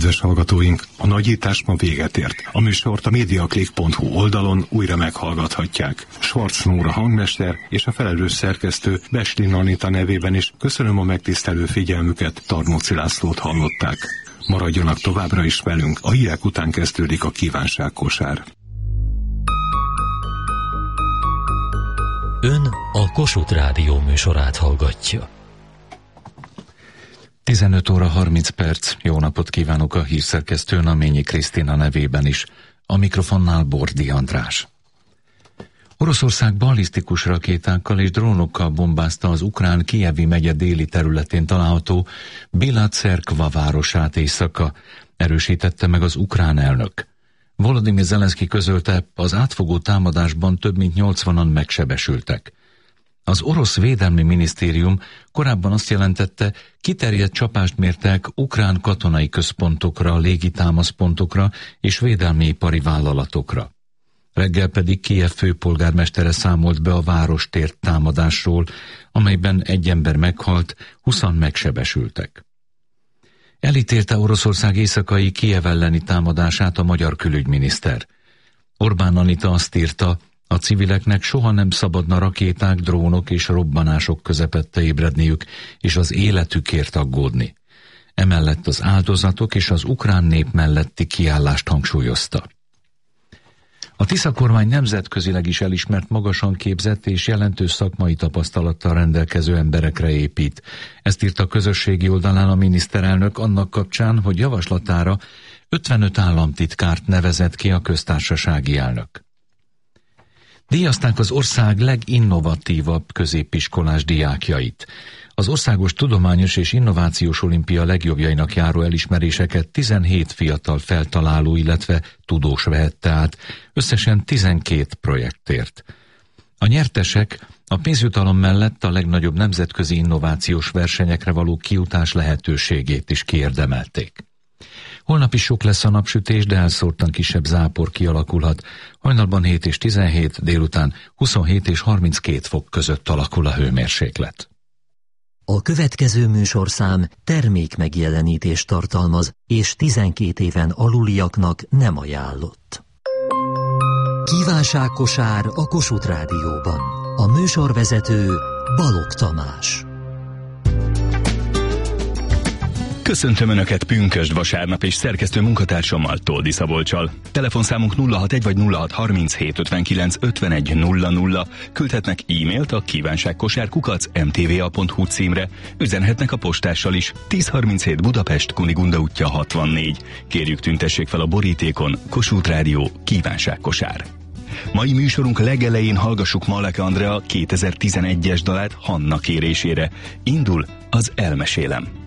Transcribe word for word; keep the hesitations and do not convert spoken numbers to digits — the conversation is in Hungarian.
Kedves hallgatóink, a nagyítás ma véget ért. A műsort a mediaclick pont hu oldalon újra meghallgathatják. Schwarz Nóra hangmester és a felelős szerkesztő Beslin Anita nevében is köszönöm a megtisztelő figyelmüket, Tarnóci Lászlót hallották. Maradjanak továbbra is velünk, a hírek után kezdődik a kívánságkosár. Ön a Kossuth Rádió műsorát hallgatja. tizenöt óra harminc perc, jó napot kívánok a hírszerkesztő Naményi Krisztina nevében is. A mikrofonnál Bordi András. Oroszország ballisztikus rakétákkal és drónokkal bombázta az ukrán Kijevi megye déli területén található Bila-Cerkva városát éjszaka, erősítette meg az ukrán elnök. Volodymyr Zelenszky közölte, az átfogó támadásban több mint nyolcvanan megsebesültek. Az orosz védelmi minisztérium korábban azt jelentette, kiterjedt csapást mértek ukrán katonai központokra, légitámaszpontokra és védelmi ipari vállalatokra. Reggel pedig Kijev főpolgármestere számolt be a város tért támadásról, amelyben egy ember meghalt, húszan megsebesültek. Elítélte Oroszország éjszakai Kijev elleni támadását a magyar külügyminiszter. Orbán Anita azt írta, a civileknek soha nem szabadna rakéták, drónok és robbanások közepette ébredniük, és az életükért aggódni. Emellett az áldozatok és az ukrán nép melletti kiállást hangsúlyozta. A Tisza kormány nemzetközileg is elismert, magasan képzett és jelentős szakmai tapasztalattal rendelkező emberekre épít. Ezt írt a közösségi oldalán a miniszterelnök annak kapcsán, hogy javaslatára ötvenöt államtitkárt nevezett ki a köztársasági elnök. Díjazták az ország leginnovatívabb középiskolás diákjait. Az Országos Tudományos és Innovációs Olimpia legjobbjainak járó elismeréseket tizenhét fiatal feltaláló, illetve tudós vehette át, összesen tizenkét projektért. A nyertesek a pénzjutalom mellett a legnagyobb nemzetközi innovációs versenyekre való kijutás lehetőségét is kiérdemelték. Holnap is sok lesz a napsütés, de elszórtan kisebb zápor kialakulhat. Hajnalban hét és tizenhét, délután huszonhét és harminckét fok között alakul a hőmérséklet. A következő műsorszám termék megjelenítést tartalmaz, és tizenkét éven aluliaknak nem ajánlott. Kívánságkosár a Kossuth Rádióban. A műsorvezető Balogh Tamás. Köszöntöm Önöket pünkösd vasárnap és szerkesztő munkatársammal, Toldi Szabolccsal. Telefonszámunk nulla hatvanegy vagy nulla hat harminchét ötvenkilenc ötvenegy nulla nulla. Küldhetnek e-mailt a kívánságkosár kukac em té vé á pont hu címre. Üzenhetnek a postással is. tíz harminchét Budapest, Kunigunda útja hatvannégy. Kérjük, tüntessék fel a borítékon Kossuth Rádió kívánságkosár. Mai műsorunk legelején hallgassuk Malek Andrea kétezer-tizenegyes dalát Hanna kérésére. Indul az Elmesélem.